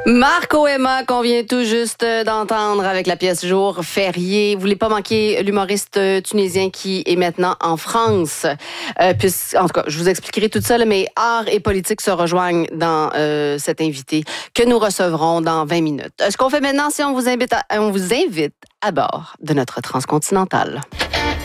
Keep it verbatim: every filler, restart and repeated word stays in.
Marc Oema, qu'on vient tout juste d'entendre avec la pièce Jour férié. Vous voulez pas manquer l'humoriste tunisien qui est maintenant en France. Euh, puis, en tout cas, je vous expliquerai tout ça, là, mais art et politique se rejoignent dans euh, cet invité que nous recevrons dans vingt minutes. Ce qu'on fait maintenant, c'est on vous invite à, on vous invite à bord de notre transcontinentale.